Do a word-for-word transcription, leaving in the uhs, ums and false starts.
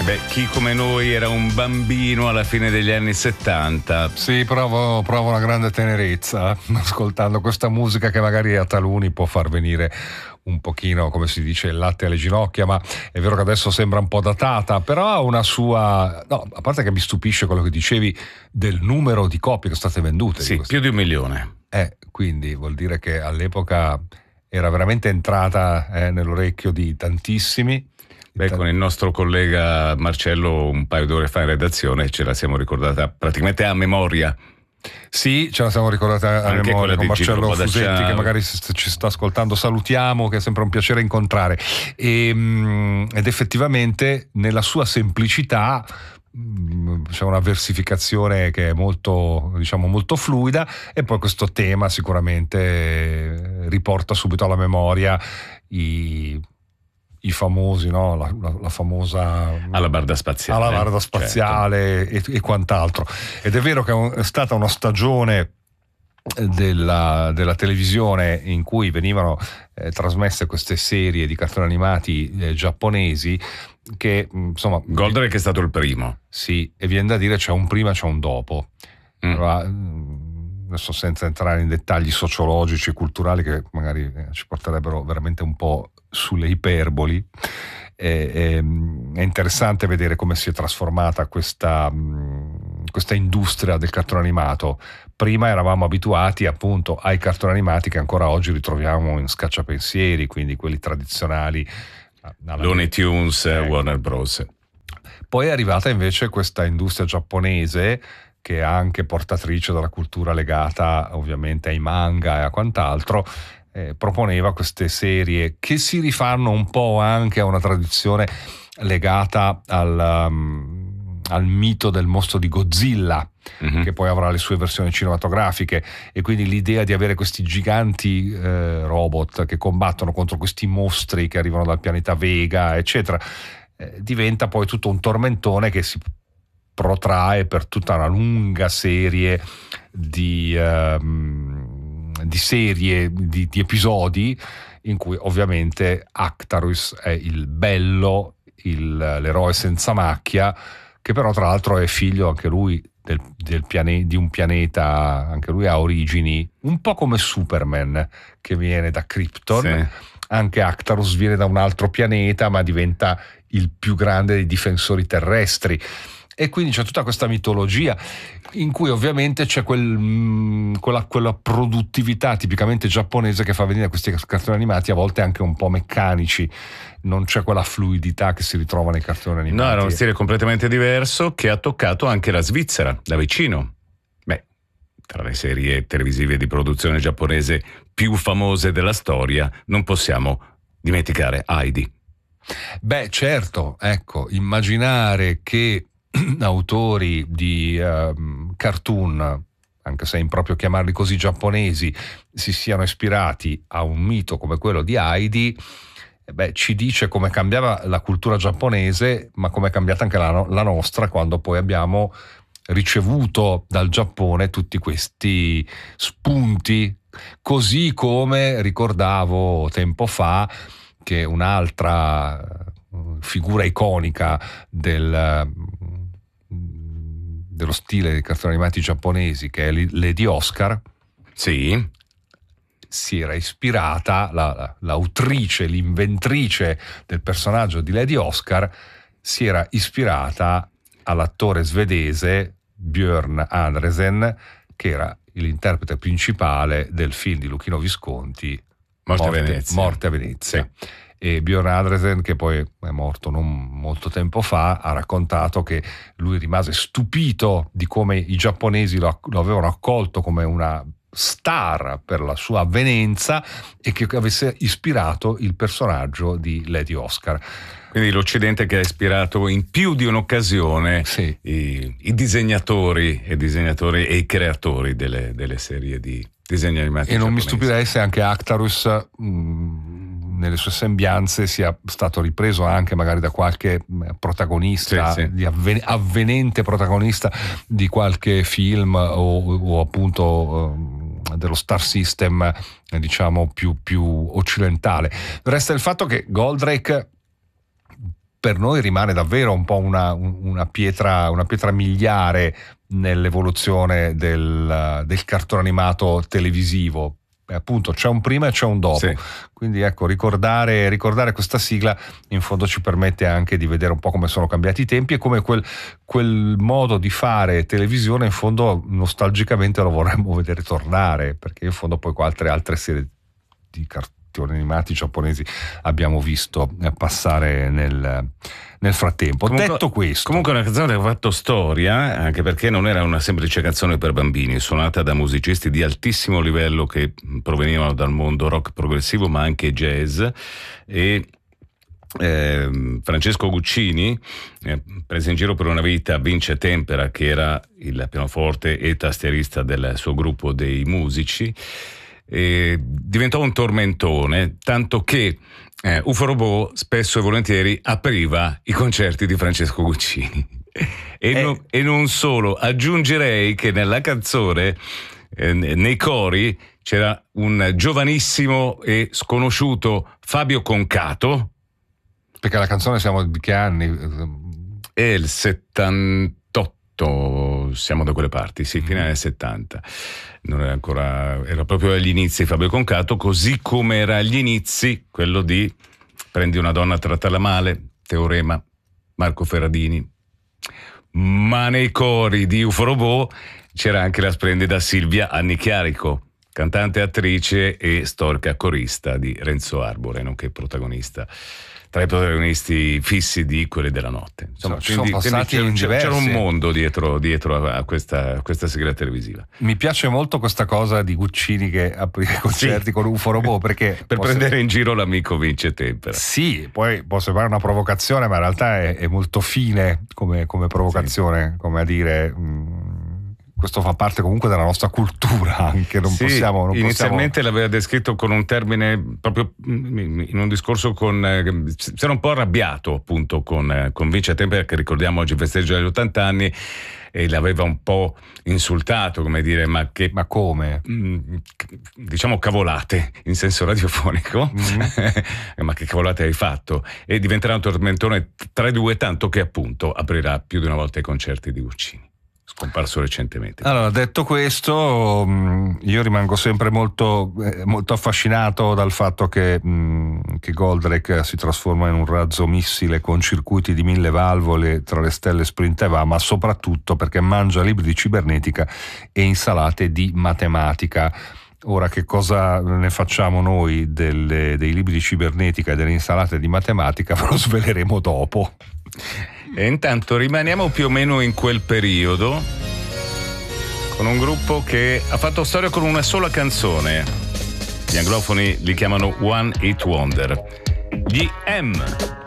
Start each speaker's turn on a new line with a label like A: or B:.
A: Beh, chi come noi era un bambino alla fine degli anni settanta.
B: Sì, provo, provo una grande tenerezza ascoltando questa musica che magari a taluni può far venire un pochino, come si dice, il latte alle ginocchia, ma è vero che adesso sembra un po' datata, però ha una sua... No, a parte che mi stupisce quello che dicevi del numero di copie che sono state vendute.
A: Sì, di più di un milione.
B: Eh, quindi vuol dire che all'epoca era veramente entrata eh, nell'orecchio di tantissimi.
A: Beh, con il nostro collega Marcello un paio d'ore fa in redazione ce la siamo ricordata praticamente a memoria.
B: Sì, ce la siamo ricordata a
A: Anche
B: memoria con Marcello
A: Gino
B: Fusetti, che magari ci sta ascoltando, salutiamo, che è sempre un piacere incontrare. E, ed effettivamente nella sua semplicità c'è una versificazione che è molto, diciamo, molto fluida, e poi questo tema sicuramente riporta subito alla memoria i i famosi, no? la, la, la famosa
A: Alabarda spaziale,
B: Alabarda spaziale, certo. e, e quant'altro. Ed è vero che è stata una stagione della, della televisione in cui venivano eh, trasmesse queste serie di cartoni animati eh, giapponesi che, insomma,
A: Goldrake è stato il primo.
B: Sì, e viene da dire c'è un prima, c'è un dopo. Mm. Allora, adesso senza entrare in dettagli sociologici e culturali che magari eh, ci porterebbero veramente un po' sulle iperboli, è, è, è interessante vedere come si è trasformata questa, questa industria del cartone animato. Prima eravamo abituati appunto ai cartoni animati che ancora oggi ritroviamo in scacciapensieri, quindi quelli tradizionali,
A: Looney Tunes, ecco. Warner Bros.
B: Poi è arrivata invece questa industria giapponese che è anche portatrice della cultura legata ovviamente ai manga e a quant'altro. Eh, proponeva queste serie che si rifanno un po' anche a una tradizione legata al, um, al mito del mostro di Godzilla, mm-hmm. che poi avrà le sue versioni cinematografiche, e quindi l'idea di avere questi giganti eh, robot che combattono contro questi mostri che arrivano dal pianeta Vega, eccetera, eh, diventa poi tutto un tormentone che si protrae per tutta una lunga serie di... Um, di serie, di, di episodi in cui ovviamente Actarus è il bello, il, l'eroe senza macchia, che però tra l'altro è figlio anche lui del, del piane, di un pianeta, anche lui ha origini un po' come Superman che viene da Krypton. Sì. Anche Actarus viene da un altro pianeta ma diventa il più grande dei difensori terrestri. E quindi c'è tutta questa mitologia in cui ovviamente c'è quel, quella, quella produttività tipicamente giapponese che fa venire questi cartoni animati a volte anche un po' meccanici. Non c'è quella fluidità che si ritrova nei cartoni animati.
A: No, era uno stile completamente diverso che ha toccato anche la Svizzera da vicino. Beh, tra le serie televisive di produzione giapponese più famose della storia non possiamo dimenticare Heidi.
B: Beh, certo, ecco, immaginare che autori di uh, cartoon, anche se è improprio chiamarli così giapponesi, si siano ispirati a un mito come quello di Heidi, eh beh, ci dice come cambiava la cultura giapponese, ma come è cambiata anche la, la nostra quando poi abbiamo ricevuto dal Giappone tutti questi spunti, così come ricordavo tempo fa che un'altra figura iconica del dello stile dei cartoni animati giapponesi, che è Lady Oscar,
A: sì,
B: si era ispirata, la, la, l'autrice, l'inventrice del personaggio di Lady Oscar si era ispirata all'attore svedese Björn Andresen, che era l'interprete principale del film di Luchino Visconti,
A: Morte,
B: Morte
A: a Venezia.
B: Morte a Venezia.
A: Sì.
B: E Björn Andresen, che poi è morto non molto tempo fa, ha raccontato che lui rimase stupito di come i giapponesi lo, lo avevano accolto come una star per la sua avvenenza e che avesse ispirato il personaggio di Lady Oscar.
A: Quindi l'Occidente che ha ispirato in più di un'occasione
B: sì.
A: i, i disegnatori e disegnatori e i creatori delle, delle serie di disegni animati
B: e non
A: giapponesi.
B: Mi stupirei se anche Actarus mh, nelle sue sembianze sia stato ripreso anche magari da qualche protagonista,
A: sì, sì.
B: di avven- avvenente protagonista di qualche film o, o appunto eh, dello Star System eh, diciamo più, più occidentale. Resta il fatto che Goldrake, per noi rimane davvero un po' una, una, pietra, una pietra miliare nell'evoluzione del, del cartone animato televisivo. E appunto c'è un prima e c'è un dopo, sì. Quindi ecco, ricordare, ricordare questa sigla in fondo ci permette anche di vedere un po' come sono cambiati i tempi e come quel, quel modo di fare televisione in fondo nostalgicamente lo vorremmo vedere tornare, perché in fondo poi altre, altre serie di cartoni animati giapponesi abbiamo visto passare nel, nel frattempo.
A: Comunque,
B: detto questo,
A: comunque una canzone che ha fatto storia, anche perché non era una semplice canzone per bambini, suonata da musicisti di altissimo livello che provenivano dal mondo rock progressivo ma anche jazz, e eh, Francesco Guccini, eh, preso in giro per una vita, Vince Tempera, che era il pianoforte e tastierista del suo gruppo dei musici, e diventò un tormentone, tanto che eh, U F O Robot spesso e volentieri apriva i concerti di Francesco Guccini. e, eh. non, e non solo, aggiungerei che nella canzone, eh, nei cori, c'era un giovanissimo e sconosciuto Fabio Concato.
B: Perché la canzone siamo di che anni?
A: È il settantotto, siamo da quelle parti, sì, fino anni settanta. Non era ancora, era proprio agli inizi Fabio Concato, così come era agli inizi quello di Prendi una donna, trattala male, Teorema, Marco Ferradini. Ma nei cori di U F O Robot c'era anche la splendida Silvia Annichiarico, cantante, attrice e storica corista di Renzo Arbore, nonché protagonista, tra i protagonisti fissi di Quelli della notte. Insomma,
B: ci
A: quindi,
B: sono passati
A: quindi
B: in
A: c'era, c'era un
B: diversi.
A: mondo dietro, dietro a questa, a questa sigla televisiva.
B: Mi piace molto questa cosa di Guccini che apre i concerti sì. con U F O Robot, perché
A: per prendere sembrare... in giro l'amico Vince Tempera.
B: Sì, poi può sembrare una provocazione, ma in realtà è, è molto fine come, come provocazione, sì. come a dire... Mh, questo fa parte comunque della nostra cultura, anche non
A: sì,
B: possiamo non
A: inizialmente
B: possiamo...
A: l'aveva descritto con un termine proprio in un discorso con eh, si era un po' arrabbiato appunto con, eh, con Vince Tempera, che ricordiamo oggi festeggia gli ottanta anni, e l'aveva un po' insultato, come dire, ma che
B: ma come?
A: Mh, diciamo cavolate in senso radiofonico, mm-hmm. ma che cavolate hai fatto? E diventerà un tormentone tra i due, tanto che appunto aprirà più di una volta i concerti di Guccini, scomparso recentemente.
B: Allora, detto questo, io rimango sempre molto, molto affascinato dal fatto che, che Goldrake si trasforma in un razzo missile con circuiti di mille valvole tra le stelle sprint e va, ma soprattutto perché mangia libri di cibernetica e insalate di matematica. Ora, che cosa ne facciamo noi delle, dei libri di cibernetica e delle insalate di matematica ve lo sveleremo dopo.
A: E intanto rimaniamo più o meno in quel periodo con un gruppo che ha fatto storia con una sola canzone. Gli anglofoni li chiamano One Hit Wonder, gli M.